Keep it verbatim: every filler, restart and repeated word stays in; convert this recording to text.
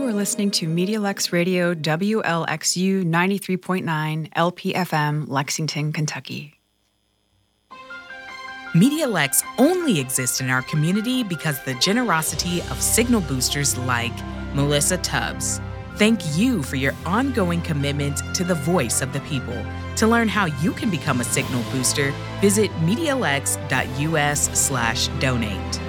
are listening to MediaLex Radio W L X U ninety-three point nine L P F M, Lexington, Kentucky. MediaLex only exists in our community because the generosity of signal boosters like Melissa Tubbs. Thank you for your ongoing commitment to the voice of the people. To learn how you can become a signal booster, visit MediaLex dot U S slash donate.